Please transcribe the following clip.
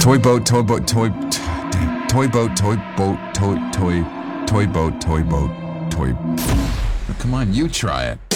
Toy boat, toy boat, damn. Toy boat, toy boat, toy boat, toy. Come on, you try it.